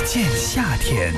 见夏天。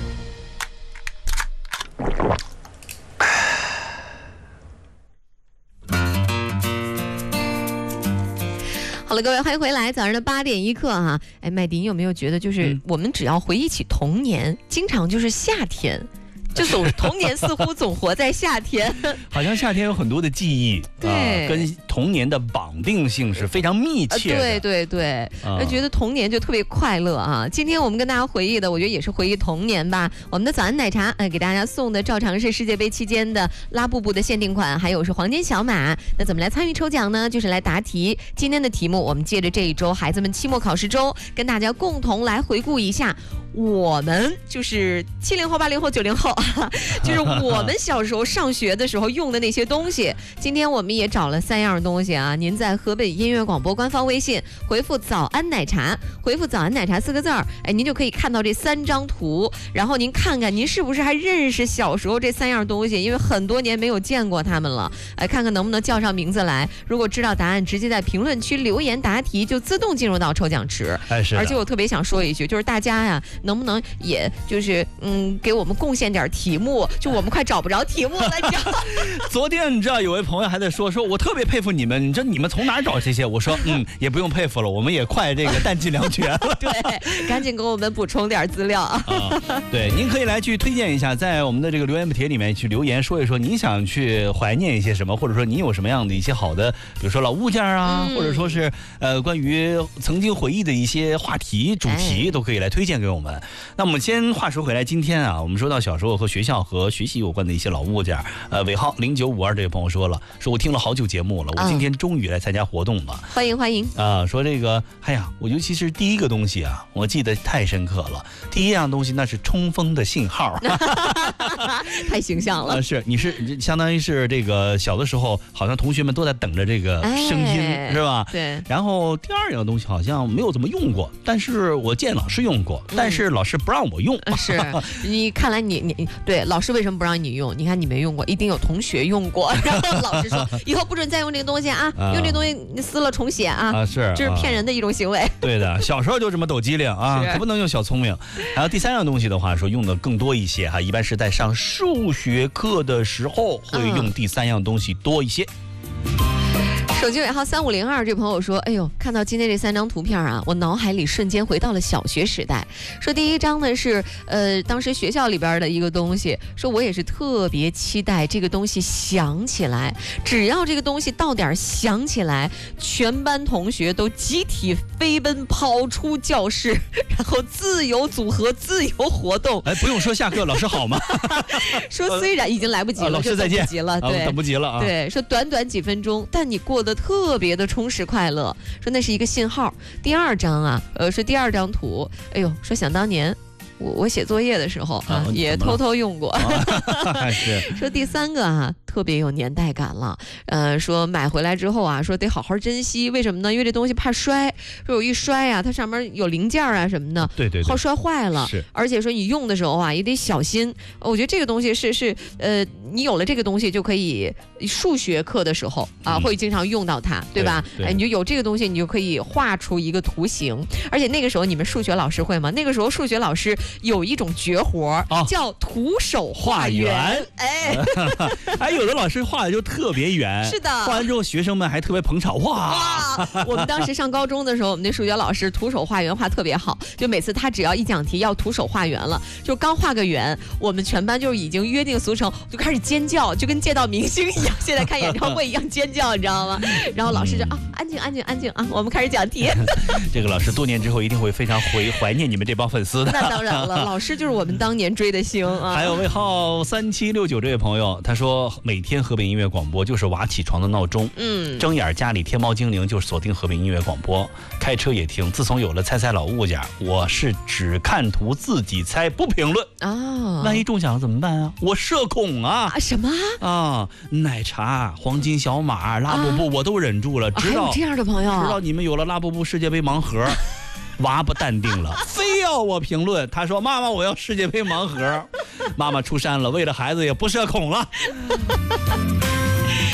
好了，各位欢迎回来，早上的8点1刻哈。哎，麦迪，你有没有觉得就是我们只要回忆起童年，经常就是夏天。就童年似乎总活在夏天， 好像夏天有很多的记忆， 对， 跟童年的绑定性是非常密切的。 对对对，觉得童年就特别快乐啊。今天我们跟大家回忆的，我觉得也是回忆童年吧。我们的早安奶茶，给大家送的照常是世界杯期间的拉布布的限定款，还有是黄金小马。那怎么来参与抽奖呢？就是来答题。今天的题目，我们借着这一周孩子们期末考试周，跟大家共同来回顾一下。我们就是70后、80后、90后，就是我们小时候上学的时候用的那些东西。今天我们也找了3样东西啊。您在河北音乐广播官方微信回复"早安奶茶"，回复"早安奶茶"4个字，哎，您就可以看到这3张图，然后您看看您是不是还认识小时候这3样东西，因为很多年没有见过他们了。哎，看看能不能叫上名字来。如果知道答案，直接在评论区留言答题，就自动进入到抽奖池。 哎，是。 而且我特别想说一句，就是大家呀，能不能也就是给我们贡献点题目？就我们快找不着题目了，你知道吗？ 昨天你知道有位朋友还在说我特别佩服你们，你知道你们从哪儿找这些？我说也不用佩服了，我们也快这个弹尽粮绝了。 对，赶紧给我们补充点资料啊！ 对，您可以来去推荐一下，在我们的这个留言帖里面去留言，说一说你想去怀念一些什么，或者说你有什么样的一些好的，比如说老物件啊，或者说是关于曾经回忆的一些话题主题，都可以来推荐给我们。那我们先话说回来，今天啊，我们说到小时候和学校和学习有关的一些老物件。尾号0952这位朋友说我听了好久节目了，我今天终于来参加活动了， 欢迎欢迎啊！说这个，哎呀，我尤其是第一个东西啊，我记得太深刻了。第一样东西那是冲锋的信号， 太形象了。 你是相当于是这个小的时候，好像同学们都在等着这个声音，是吧？ 对。 然后第二样东西好像没有怎么用过，但是我见老师用过，但是老师不让我用。 是你看来你对老师为什么不让你用？你看你没用过，一定有同学用过，然后老师说以后不准再用这个东西啊，用这个东西你撕了重写啊，这是骗人的一种行为。 对的，小时候就这么抖机灵啊，可不能用小聪明。然后第三样东西的话，说用的更多一些哈，一般是在上数学课的时候会用第三样东西多一些。 手机尾号3502这朋友说，哎呦，看到今天这3张图片啊，我脑海里瞬间回到了小学时代。说第一张呢是当时学校里边的一个东西，说我也是特别期待这个东西响起来，只要这个东西到点响起来，全班同学都集体飞奔跑出教室，然后自由组合自由活动。 哎，不用说下课，老师好吗？ 说虽然已经来不及了， 老师再见， 等不及了，对， 等不及了啊。 对，说短短几分钟，但你过得特别的充实快乐，说那是一个信号。第二张啊，说第二张图，哎呦，说想当年我写作业的时候啊，也偷偷用过。说第三个啊，特别有年代感了。说买回来之后啊，说得好好珍惜，为什么呢？因为这东西怕摔，说有一摔啊，它上面有零件啊什么的， 对， 好摔坏了。 是， 而且说你用的时候啊，也得小心。我觉得这个东西是你有了这个东西就可以数学课的时候啊，会经常用到它，对吧？哎，你就有这个东西，你就可以画出一个图形。而且那个时候你们数学老师会吗？那个时候数学老师有一种绝活，叫徒手画圆。 哎，有的老师画的就特别圆， 是的， 画完之后学生们还特别捧场。哇！ 我们当时上高中的时候，我们那数学老师徒手画圆画特别好，就每次他只要一讲题要徒手画圆了，就刚画个圆，我们全班就已经约定俗成，就开始尖叫，就跟见到明星一样，现在看演唱会一样尖叫，你知道吗？然后老师就安静安静安静啊，我们开始讲题。 这个老师多年之后一定会非常怀念你们这帮粉丝的。 那当然了，老师就是我们当年追的星啊。 还有尾号3769这位朋友，他说每天河北音乐广播就是娃起床的闹钟，睁眼家里天猫精灵就锁定河北音乐广播，开车也听。自从有了猜老物件，我是只看图自己猜不评论啊。万一中奖了怎么办啊？我社恐啊！ 什么啊？奶茶、黄金小马、拉布布我都忍住了，直到还有这样的朋友， 直到你们有了拉布布世界杯盲盒。娃不淡定了，非要我评论。他说：“妈妈，我要世界杯盲盒。”妈妈出山了，为了孩子也不社恐了。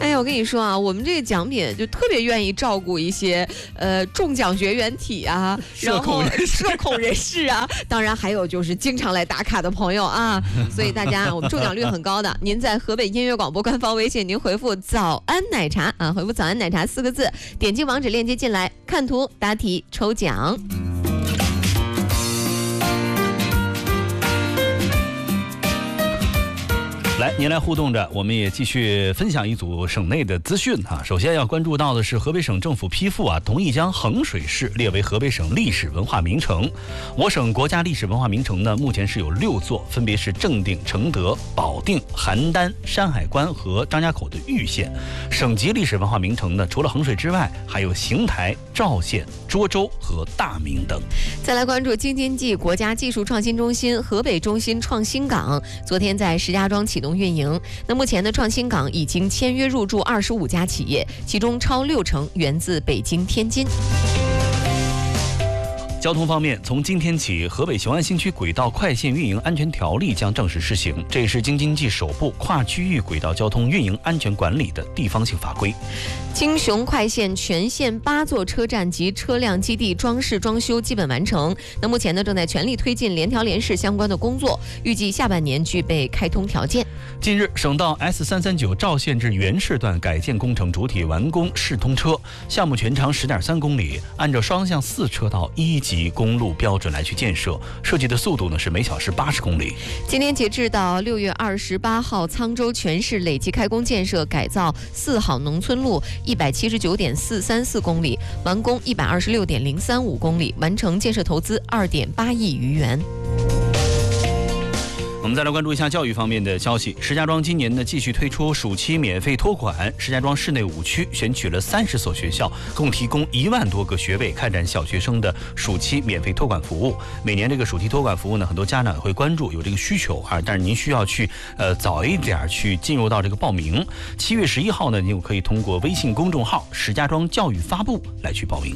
哎呀，我跟你说啊，我们这个奖品就特别愿意照顾一些中奖绝缘体啊，然后社恐人士啊，当然还有就是经常来打卡的朋友啊。所以大家我们中奖率很高的，您在河北音乐广播官方微信，您回复早安奶茶啊，回复早安奶茶4个字，点击网址链接进来，看图答题抽奖。 来，您来互动着，我们也继续分享一组省内的资讯啊。首先要关注到的是河北省政府批复啊，同意将衡水市列为河北省历史文化名城。我省国家历史文化名城呢，目前是有6座，分别是正定、承德、保定、邯郸、山海关和张家口的玉县。省级历史文化名城呢，除了衡水之外，还有邢台、赵县、涿州和大名等。 再来关注京津冀国家技术创新中心河北中心创新港，昨天在石家庄启动运营。那目前的创新港已经签约入驻25家企业，其中超60%源自北京、天津。 交通方面，从今天起，河北雄安新区轨道快线运营安全条例将正式施行，这也是京津冀首部跨区域轨道交通运营安全管理的地方性法规。 京雄快线全线8座车站及车辆基地装饰装修基本完成，那目前呢正在全力推进联调联试相关的工作，预计下半年具备开通条件。 近日，省道 S339赵县至原市段改建工程主体完工试通车，项目全长10.3公里，按照双向4车道1级公路标准来去建设，设计的速度呢是每小时80公里。 今天截至到6月28号，沧州全市累计开工建设改造4号农村路179.434公里，完工126.035公里，完成建设投资2.8亿余元。 我们再来关注一下教育方面的消息。石家庄今年呢继续推出暑期免费托管，石家庄市内5区选取了30所学校，共提供1万多个学位，开展小学生的暑期免费托管服务。每年这个暑期托管服务呢，很多家长也会关注，有这个需求啊，但是您需要去早一点去进入到这个报名。7月11号呢，您可以通过微信公众号石家庄教育发布来去报名。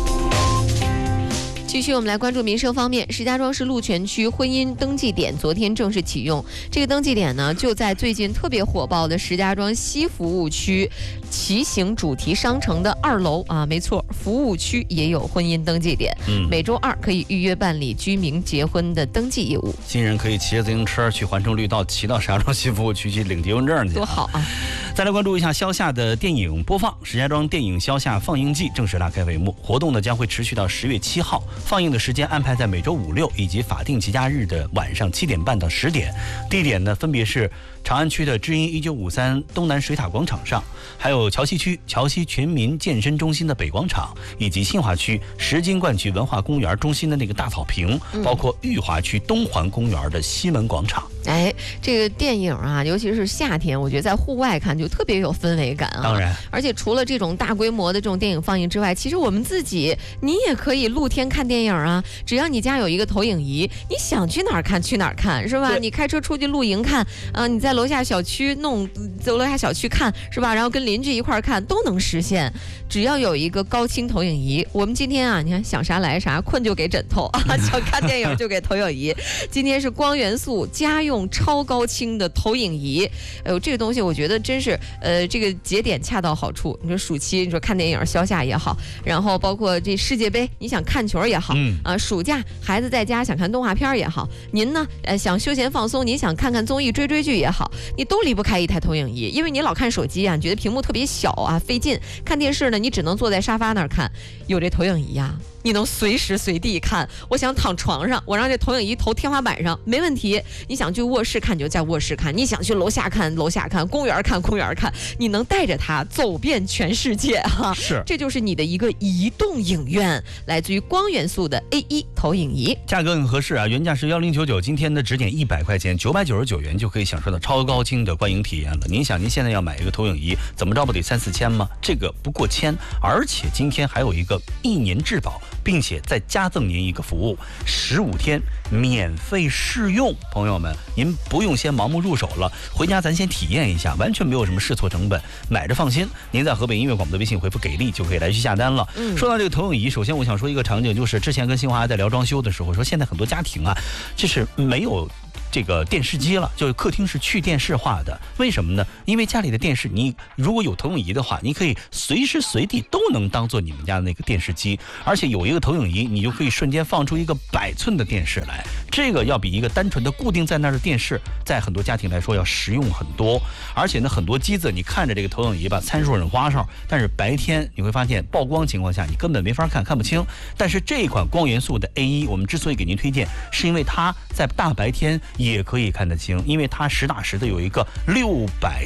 继续我们来关注民生方面，石家庄市鹿泉区婚姻登记点昨天正式启用。这个登记点呢，就在最近特别火爆的石家庄西服务区骑行主题商城的2楼啊，没错，服务区也有婚姻登记点。每周2可以预约办理居民结婚的登记业务。 新人可以骑着自行车去环城绿道，骑到石家庄西服务区去领结婚证去， 多好啊！ 再来关注一下消夏的电影播放，石家庄电影消夏放映季正式拉开帷幕，活动呢将会持续到10月7号。放映的时间安排在每周5、6以及法定节假日的晚上7点半到10点，地点呢分别是长安区的知音1953东南水塔广场上，还有桥西区桥西全民健身中心的北广场，以及新华区石金观区文化公园中心的那个大草坪，包括裕华区东环公园的西门广场。 哎，这个电影啊，尤其是夏天，我觉得在户外看就特别有氛围感啊。 当然， 而且除了这种大规模的这种电影放映之外，其实我们自己你也可以露天看电影啊。只要你家有一个投影仪，你想去哪儿看去哪儿看，是吧？你开车出去露营看，你在楼下小区走楼下小区看，是吧？然后跟邻居一块儿看都能实现。只要有一个高清投影仪，我们今天啊，你看想啥来啥，困就给枕头啊，想看电影就给投影仪。今天是光元素家用超高清的投影仪，哎呦，这个东西我觉得真是这个节点恰到好处。你说暑期，你说看电影消夏也好，然后包括这世界杯，你想看球也好，暑假孩子在家想看动画片也好，您呢想休闲放松，您想看看综艺追剧也好，你都离不开一台投影仪，因为你老看手机啊，你觉得屏幕特别小啊，费劲。看电视呢，你只能坐在沙发那儿看，有这投影仪呀，你能随时随地看。我想躺床上，我让这投影仪投天花板上，没问题。你想去卧室看就在卧室看，你想去楼下看楼下看，公园看公园看，你能带着它走遍全世界哈。 是， 这就是你的一个移动影院，来自于光元素的 A1 投影仪， 价格很合适啊，原价是1099，今天的只点100块钱，999元就可以享受到超高清的观影体验了。您想，您现在要买一个投影仪，怎么着不得3、4千吗？这个不过千，而且今天还有一个1年质保，并且再加赠您一个服务，15天免费试用。朋友们，您不用先盲目入手了，回家咱先体验一下，完全没有什么试错成本，买着放心。您在河北音乐广播的微信回复给力就可以来去下单了。说到这个投影仪，首先我想说一个场景，就是之前跟新华在聊装修的时候说，现在很多家庭啊，就是没有这个电视机了，就是客厅是去电视化的。为什么呢？因为家里的电视，你如果有投影仪的话，你可以随时随地都能当做你们家的那个电视机，而且有一个投影仪，你就可以瞬间放出一个100寸的电视来。这个要比一个单纯的固定在那儿的电视，在很多家庭来说要实用很多。而且呢，很多机子你看着这个投影仪吧，参数很花哨，但是白天你会发现曝光情况下你根本没法看不清。但是这款光元素的 A1，我们之所以给您推荐，是因为它在大白天也可以看得清，因为它实打实的有一个600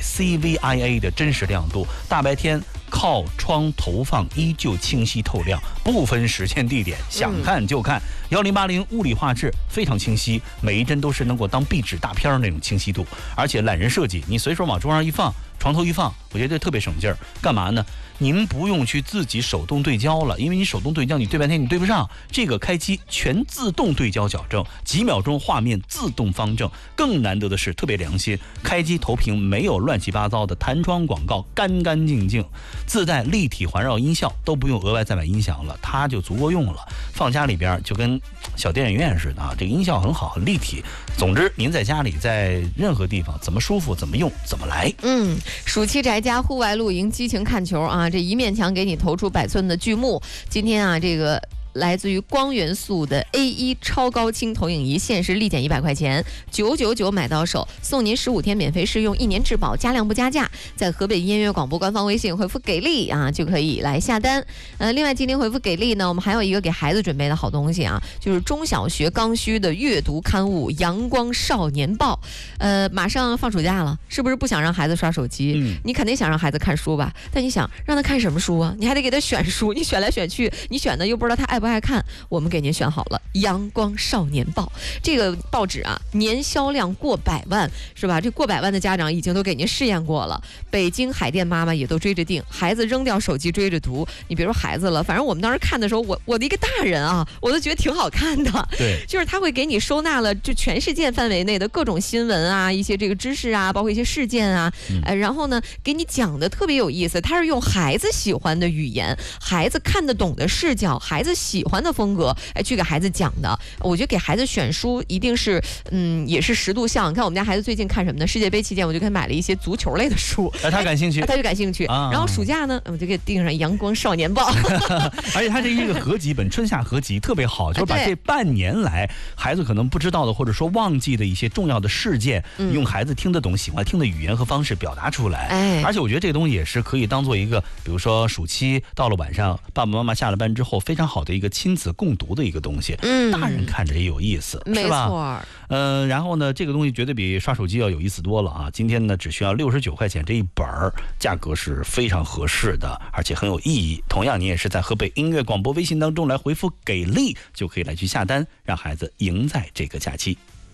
CVIA 的真实亮度，大白天靠窗投放依旧清晰透亮，不分时间地点，想看就看。1080物理画质非常清晰，每一帧都是能够当壁纸大片那种清晰度，而且懒人设计，你随手往桌上一放，床头一放，我觉得特别省劲儿。干嘛呢？您不用去自己手动对焦了，因为你手动对焦，你对半天你对不上。这个开机全自动对焦矫正，几秒钟画面自动方正。更难得的是特别良心，开机投屏没有乱七八糟的弹窗广告，干干净净，自带立体环绕音效，都不用额外再买音响了，它就足够用了。放家里边就跟小电影院似的啊，这个音效很好，很立体。总之，您在家里在任何地方怎么舒服怎么用怎么来。 暑期宅家户外露营，激情看球啊！这一面墙给你投出100寸的巨幕。今天啊，这个来自于光元素的 A1 超高清投影仪，限时立减100块钱，999买到手，送您15天免费试用，1年质保，加量不加价。在河北音乐广播官方微信回复给力啊，就可以来下单。另外今天回复给力呢，我们还有一个给孩子准备的好东西啊，就是中小学刚需的阅读刊物《阳光少年报》。马上放暑假了，是不是不想让孩子刷手机？你肯定想让孩子看书吧？但你想让他看什么书啊？你还得给他选书，你选来选去，你选的又不知道他爱不爱看。我们给您选好了《阳光少年报》这个报纸啊，年销量过100万，是吧？这过100万的家长已经都给您试验过了，北京海淀妈妈也都追着订，孩子扔掉手机追着读。你别说孩子了，反正我们当时看的时候，我的一个大人啊，我都觉得挺好看的。 对， 就是他会给你收纳了就全世界范围内的各种新闻啊，一些这个知识啊，包括一些事件啊，然后呢，给你讲的特别有意思。他是用孩子喜欢的语言，孩子看得懂的视角，孩子喜欢的风格，去给孩子讲的。我觉得给孩子选书一定是，也是10度像。你看我们家孩子最近看什么呢？世界杯期间，我就给他买了一些足球类的书， 他感兴趣， 他就感兴趣。然后暑假呢，我就给订上《阳光少年报》 而且他这一个合集本，春夏合集特别好，就是把这半年来孩子可能不知道的，或者说忘记的一些重要的事件，用孩子听得懂、喜欢听的语言和方式表达出来。而且我觉得这个东西也是可以当做一个，比如说暑期到了晚上，爸爸妈妈下了班之后，非常好的一个亲子共读的一个东西。大人看着也有意思，是吧？然后呢，这个东西绝对比刷手机要有意思多了啊！今天呢，只需要69块钱这一本儿，价格是非常合适的，而且很有意义。同样，你也是在河北音乐广播微信当中来回复给力，就可以来去下单，让孩子赢在这个假期。